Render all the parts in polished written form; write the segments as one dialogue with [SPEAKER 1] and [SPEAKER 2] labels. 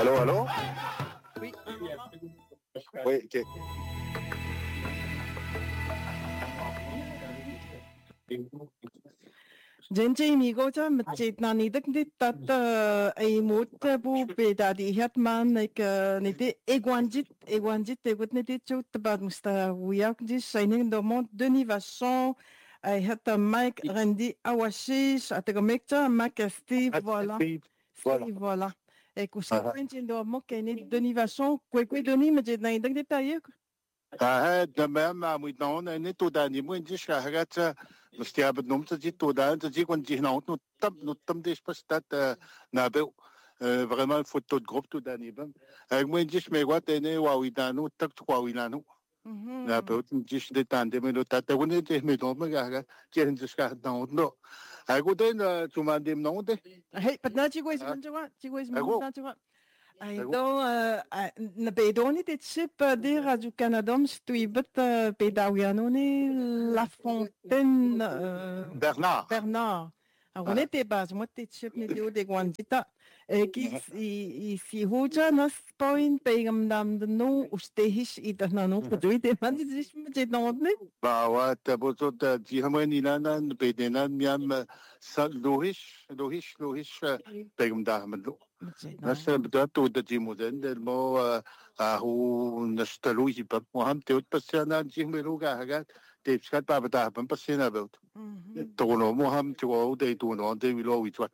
[SPEAKER 1] Allô, allô?
[SPEAKER 2] Oui.
[SPEAKER 1] Oui, OK.
[SPEAKER 2] Gente amigo cha mchet na ni dak dit tat ay mot bu beda di hat man like nete egwanjit tegut nete chut bad musta wiyak di shining do mont Denis ay hat Mike Randy Awashish atega mekcha Mac Steve voilà.
[SPEAKER 1] Voilà.
[SPEAKER 2] Steve voilà. Et kuska kwentin do mo kene Denis Vachon kwe Denis mchet na dak détaillé.
[SPEAKER 1] دمام مع ميدون ان تو داني مو انجي شاهرات مستياب نوم تجي تو دان تجي كون جي هنا نوتم ديش بس تات نابو vraiment photo de groupe tout dani bam avec moi dis mais quoi tene wawidano tak wawilano na peu dis de tande me lo tata woni de me do me ga ken dis ka no no ai go den tu mandem no de
[SPEAKER 2] Hey, but na chigwes manjawa chigwes manjawa. Então, na bedoni dit chip de Radio Canada, stuibet pedawianoni La Fontaine Bernard. On était bas, moi dit chip ni dio de guanzita. Ki si hoja nas point pegam dam de no ustehish ita na no pedui de man dit sich mit de nodne.
[SPEAKER 1] Ba wa ta bozo ta ji hamani lana bedena miam sa lohish pegam da hamdo. نفس بدأت ودتي مودن المو هو نشتلو يبقى مهم تود بس أنا نجيه ملوكا حاجات تيبسكات بابدا بس بس هنا بيوت تونو مهم تقول ده تونو ده بيلو ويتوات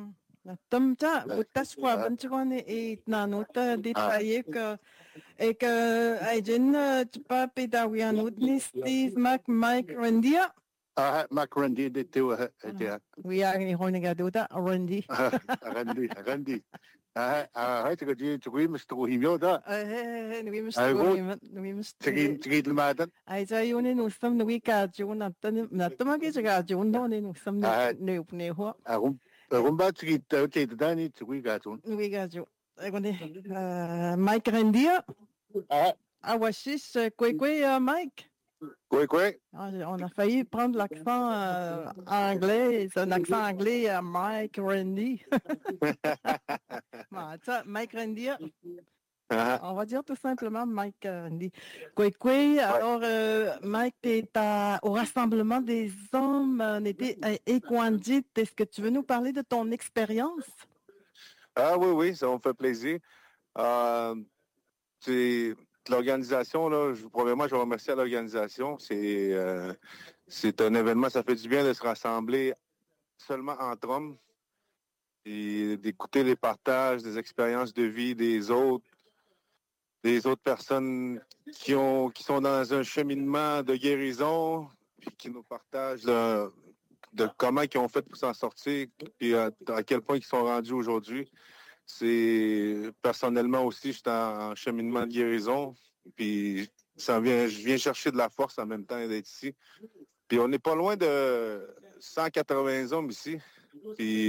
[SPEAKER 2] تمتا بتسوى بنتقوني إتنانوتا ديتايك إك أيجن تبا بيداويانوتني ستيف مايك رنديا
[SPEAKER 1] ماك رندي دي توا هتيا
[SPEAKER 2] ويعني هون قادوتا رندي
[SPEAKER 1] رندي هاي تجي تقولي مستوهيميو ده
[SPEAKER 2] نوي مستوهيمن
[SPEAKER 1] تجي المعدن
[SPEAKER 2] أي جايوني نوسم نوي كاجون نتما كي جاجون نوني نوسم نيو
[SPEAKER 1] أقوم بعد تجي تداني تقولي كاجون
[SPEAKER 2] نوي كاجون أقولي مايك رنديا أوشيش كوي مايك
[SPEAKER 1] كوي
[SPEAKER 2] on a failli prendre l'accent anglais, c'est un accent anglais à Mike Randy. Mike Randy, on va dire tout simplement Mike Randy. Kwekwe, alors Mike, t'es au rassemblement des hommes, on était à Ekwandjit. Est-ce que tu veux nous parler de ton expérience?
[SPEAKER 3] Ah oui, ça me fait plaisir. C'est l'organisation, là, premièrement, je remercie à l'organisation. C'est un événement, ça fait du bien de se rassembler seulement entre hommes et d'écouter les partages, des expériences de vie des autres personnes qui sont dans un cheminement de guérison, puis qui nous partagent de comment ils ont fait pour s'en sortir, et à quel point ils sont rendus aujourd'hui. Personnellement aussi, je suis en cheminement de guérison, puis je viens chercher de la force en même temps d'être ici. Puis on n'est pas loin de 180 hommes ici, puis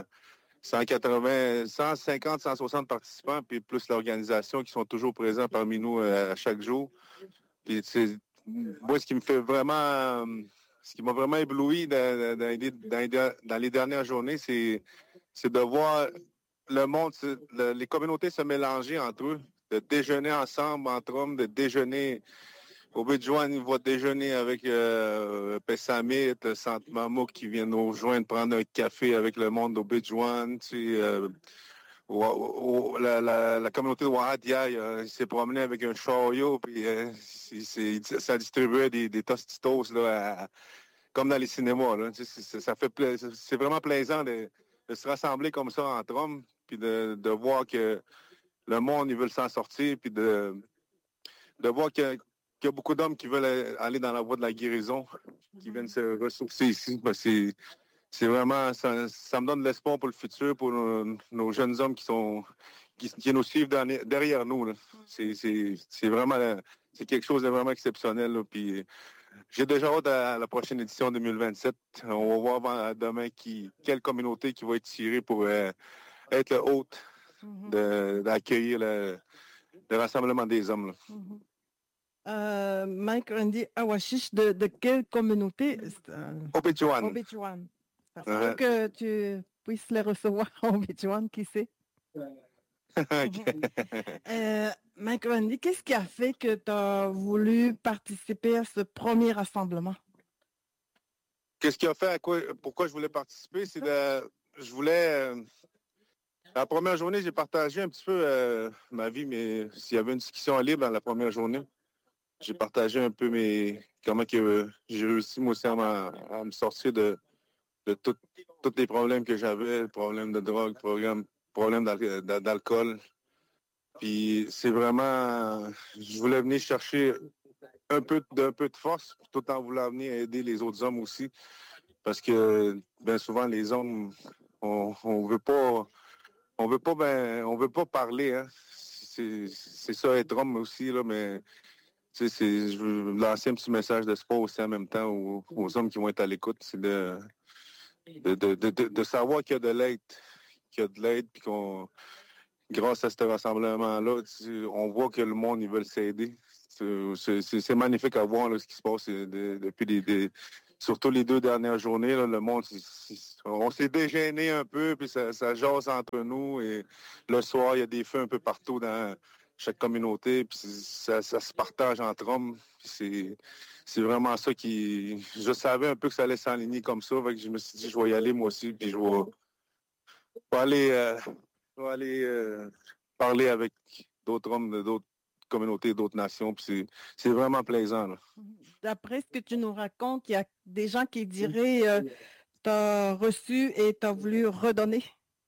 [SPEAKER 3] 150, 160 participants, puis plus l'organisation qui sont toujours présents parmi nous à chaque jour. Puis moi, ce qui m'a vraiment ébloui dans les dernières journées, c'est de voir le monde, les communautés se mélanger entre eux, de déjeuner ensemble entre hommes, de déjeuner. Au Bédouane, il va déjeuner avec Pessamit, Sainte Mamouk qui vient nous rejoindre, prendre un café avec le monde au Bédouane. La communauté de Wahadia, il s'est promené avec un chariot, puis ça distribuait des tostitos là, comme dans les cinémas. Là. C'est vraiment plaisant de se rassembler comme ça entre hommes, puis de voir que le monde, ils veulent s'en sortir, puis de voir qu'il y a beaucoup d'hommes qui veulent aller dans la voie de la guérison, qui viennent se ressourcer ici. Ben, c'est vraiment, ça me donne de l'espoir pour le futur, pour nos jeunes hommes qui nous suivent derrière nous. Là. C'est vraiment, c'est quelque chose de vraiment exceptionnel. Là. Puis j'ai déjà hâte à la prochaine édition 2027. On va voir demain quelle communauté qui va être tirée pour être le hôte d'accueillir le rassemblement des hommes. Là.
[SPEAKER 2] Mike Randy Awashish, de quelle communauté?
[SPEAKER 3] Obidjouane.
[SPEAKER 2] Parce que tu puisses les recevoir en Obidjouane, qui sait? Mike Randy, qu'est-ce qui a fait que tu as voulu participer à ce premier rassemblement?
[SPEAKER 3] Qu'est-ce qui a fait pourquoi je voulais participer? Je voulais... la première journée, j'ai partagé un petit peu ma vie, mais s'il y avait une discussion libre dans la première journée, j'ai partagé un peu comment que j'ai réussi, moi aussi, à me sortir de tous les problèmes que j'avais, problèmes de drogue, problèmes d'alcool. Puis c'est vraiment... Je voulais venir chercher un peu de force, tout en voulant venir aider les autres hommes aussi. Parce que bien souvent, les hommes, on veut pas parler. Hein. C'est ça, être homme aussi, là, mais je veux lancer un petit message d'espoir aussi en même temps aux hommes qui vont être à l'écoute. C'est de savoir qu'il y a de l'aide, puis grâce à ce rassemblement-là, on voit que le monde, ils veulent s'aider. C'est magnifique à voir là, ce qui se passe depuis surtout les 2 dernières journées. Là, le monde, on s'est dégêné un peu, puis ça jase entre nous. Et le soir, il y a des feux un peu partout dans chaque communauté, puis ça se partage entre hommes. C'est vraiment ça qui... Je savais un peu que ça allait s'enligner comme ça, fait que je me suis dit, je vais y aller moi aussi, puis je vais aller... parler avec d'autres hommes de d'autres communautés, d'autres nations. Puis c'est vraiment plaisant. Là.
[SPEAKER 2] D'après ce que tu nous racontes, il y a des gens qui diraient tu as reçu et tu as voulu redonner.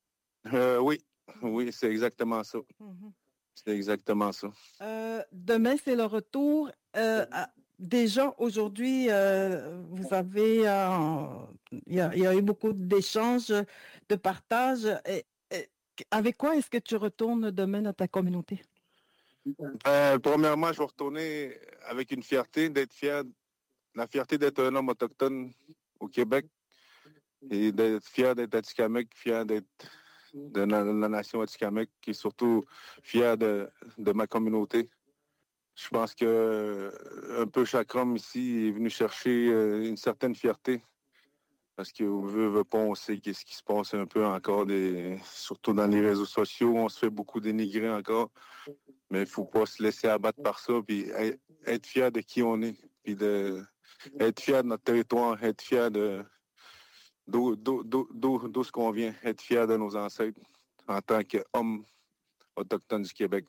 [SPEAKER 3] Oui, c'est exactement ça. C'est exactement ça.
[SPEAKER 2] Demain, c'est le retour. Déjà, aujourd'hui, vous avez... il y a eu beaucoup d'échanges, de partages. Avec quoi est-ce que tu retournes demain dans ta communauté?
[SPEAKER 3] Premièrement, je vais retourner avec une fierté, la fierté d'être un homme autochtone au Québec et d'être fier d'être Atikamekw, fier d'être de la nation Atikamekw et surtout fier de ma communauté. Je pense que un peu chaque homme ici est venu chercher une certaine fierté. Parce que veut pas, on sait qu'est-ce qui se passe un peu encore, surtout dans les réseaux sociaux, on se fait beaucoup dénigrer encore. Mais il ne faut pas se laisser abattre par ça, puis être fier de qui on est, puis être fier de notre territoire, être fier d'où ce qu'on vient, être fier de nos ancêtres en tant qu'hommes autochtones du Québec.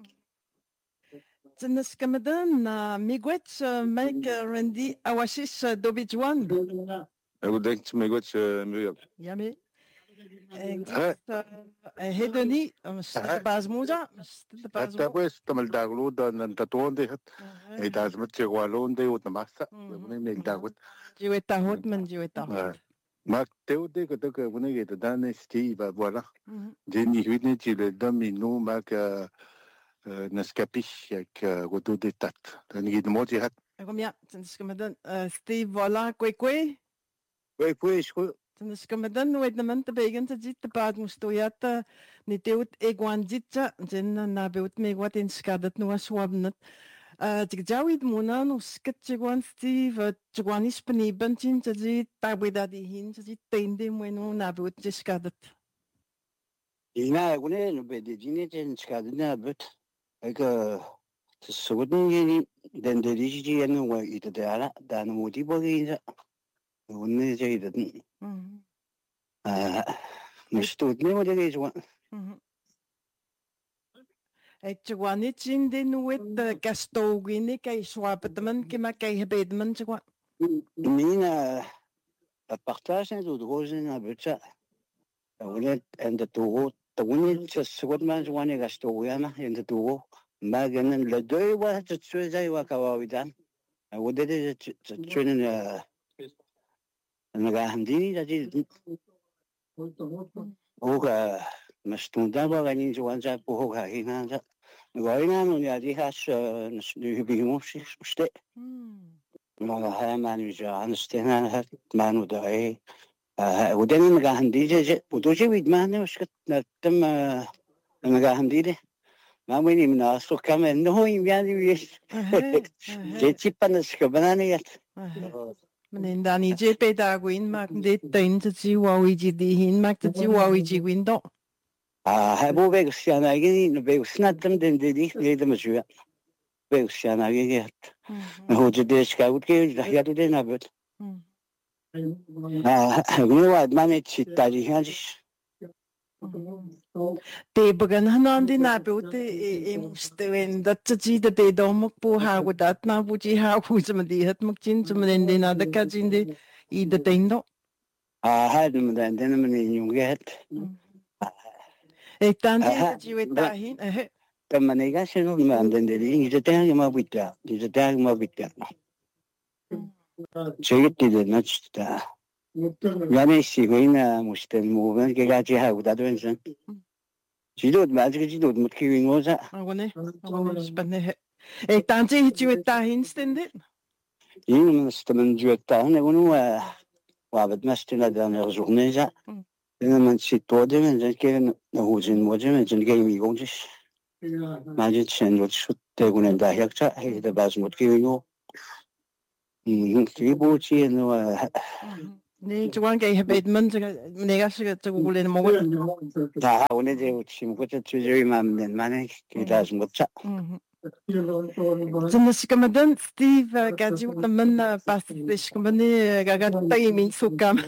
[SPEAKER 2] Tinaskamadan, miigwech Mike Randy awashish Dobijwan.
[SPEAKER 3] Udek miigwech Miriam.
[SPEAKER 2] Yami. Hedoni, bazmuja.
[SPEAKER 1] Hatta pues tamal daglo dan tatuonde hat. Ida zmat chewalonde utmasa. Ne dagut.
[SPEAKER 2] Jiwetahot man jiwetahot.
[SPEAKER 1] Mak teude que vous n'avez pas donné Steve, voilà. J'ai ni huit ni le domino mak naskapi avec roto de tat. Ni de moti hat.
[SPEAKER 2] Combien? Tinaskamadan, Steve, voilà, quoi.
[SPEAKER 1] Oui, je crois.
[SPEAKER 2] Tinaskamadan, ouais, naman tabagan sa jit tapad mustoyata ni teut egwan jitcha, jen na beut megwat inskadat nuwa swabnat. Tigjawid muna no skat chigwan Steve, chigwanis panibantin sa jit tabidadihin sa jit tende mo no na beut jiskadat.
[SPEAKER 4] Ina gune no be de jine jen skadat na beut. Eka sugudin yeni denderiji yenu wa ita dara dan moti bogi unne jayda. Mustudne mo de jwa.
[SPEAKER 2] Chigwani chin de nuet kastogini kay swapatman kima kay hebedman chigwa.
[SPEAKER 4] Mina partage en do drozen na betcha. Unet en de togo tawuni sugudman jwani gastogiana en de togo. Maganen le deux wa tsuezai wa kawawidan. Udede tsuenen nagahamdini dadi oga mastunda ba ganin jwanja poga hinanga goina no ya dihas nubimushi ste ma ha manu jan stena hat manu dai ودنا نagahamdini budoje widmane uskat natam nagahamdini ma wini mina so kamen no imyani wis jechipan skabanani yat
[SPEAKER 2] Men dan je pedagoin mak de tein te ji wawi ji di hin mak te ji wawi ji windo.
[SPEAKER 4] Habo Vexianagi, the Vexianatum, then they did the Monsieur Vexianagi. Who did this guy would give the head to dinner, but I knew I'd managed it that he had.
[SPEAKER 2] Te bagan hanan din na beute musten dat tji de te dom po ha wadat na buji ha hu zamdi hat mukchin zamden din na da kajin de I de tendo.
[SPEAKER 4] Had them then you get.
[SPEAKER 2] E tanti ji weta hin
[SPEAKER 4] The Manigational man, then the Italian with that. The Italian with that. So you did it much. Yamishi, when Muslim movement, Gaji have that reason. She don't magic, she don't killing was that.
[SPEAKER 2] I want to e tanti ji weta hin stende.
[SPEAKER 4] You must do it down, I want to have must in a dinner journey. Then I meant she told him and then gave who's in what and gave me all this. Magic and what should they go and die here, the best would give you. Kibuchi and
[SPEAKER 2] Ni tuan ke hebedman nega to go in mo.
[SPEAKER 4] When they would seem what a treasury man and manage, he does what's up.
[SPEAKER 2] Zan skamadan Steve gaji the man pas skamani gaga taimi sukam.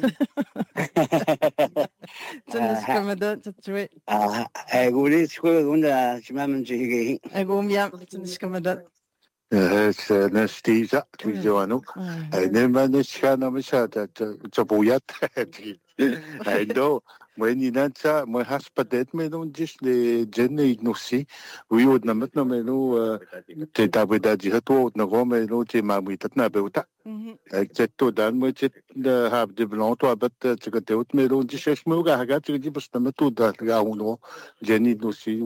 [SPEAKER 2] Zan skamadan tatre.
[SPEAKER 4] I go this school on the Chimaman.
[SPEAKER 2] I go mia zan skamadan.
[SPEAKER 1] Nestiza, Tijuano. I never Nishana Mishata, Zabuyat. I know when you answer my husband, me don't just the Jenny no see. We would not know the Davidaji had told Nagome no Jima with that Nabota. Except to done which it have the blanc to a but to get out me don't just smoke. I got to give us the to that Gauno, Jenny no see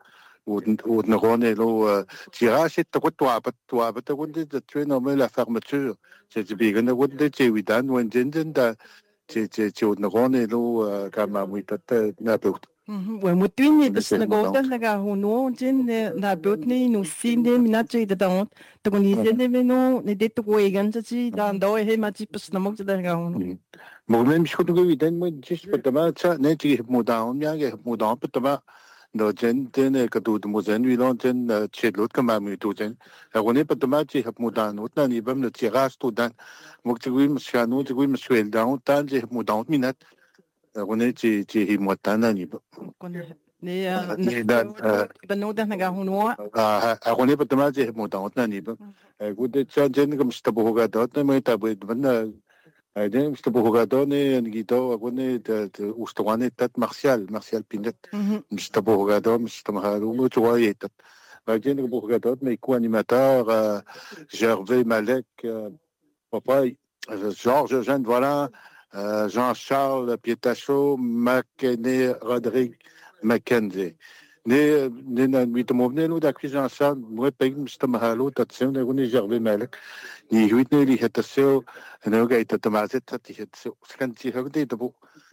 [SPEAKER 1] ودنغوني tirage تقطع بتقول تتوين la fermeture c'est bien que ودي تيودان وين جندن دا ودنغوني لو كما ميتت نابوت
[SPEAKER 2] ومتوين بس نقول لك هونو جن نابوتني نوسيني مناتي داون تقولي جن منو نديت قويغان تجي دان دوي هي ما تجي بس نموت ده هونو
[SPEAKER 1] مغني مش كنت قوي دان ما جيش بدما تشا نجي موداون يا موداون بدما no jen den ka du mo jen wi lon jen chelot ka ma mi tu jen agone patma chi hap mudan utna ni bam na tiras tu dan mo tgui mshanu tgui mshwel down tan je mudan minat agone chi hi motana ni
[SPEAKER 2] ne banoda na ga hunwa
[SPEAKER 1] agone patma je mudan utna ni bam gude cha jen ka mstabu ga dot me ta bu ban Aiden mstabu ga done ngito agone ustwane tat martial pinet mstabu ga done mstamaharu mo tuayet Aiden mstabu ga done mais co-animateur Gervais Malek papa Georges Jeanne voilà Jean-Charles Pietacho Mackenzie Rodrigue Mackenzie ne na mitomovne lo da Jean-Charles mo peg mstamahalu tatsen agone Gervais Malek ni huitne li hetasseo أنا قاعد تتماسك تاتي سكنتي هكذا تبو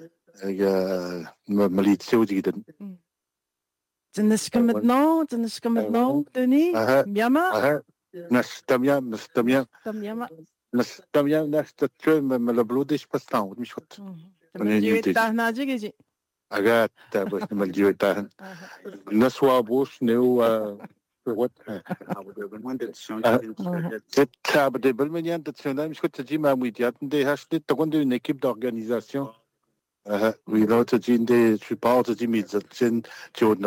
[SPEAKER 1] مليت سو جدا
[SPEAKER 2] تنسكم maintenant Denis Miama
[SPEAKER 1] نستميام نستتشوي من البلوديش بستان مش خط
[SPEAKER 2] تاهنا جيجي
[SPEAKER 1] أجات بس ملجيو تاهن نسوا بوش نيو what des belles manières internationales, mais je crois que tu m'as dit, tu as acheté une équipe d'organisation. Oui, là, tu dis des supports, tu dis, mais tu as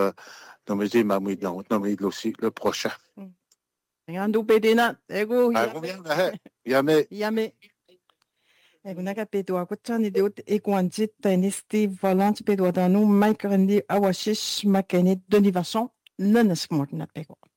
[SPEAKER 1] aussi le prochain.
[SPEAKER 2] Ando pedena, ego.
[SPEAKER 1] Yame.
[SPEAKER 2] Ego naga pedwa kwachani de ekwanjit tenesti volant pedwa danu Mike Randy Awashish Makene Denis Vachon. Non, c'est moi qui n'ai pas.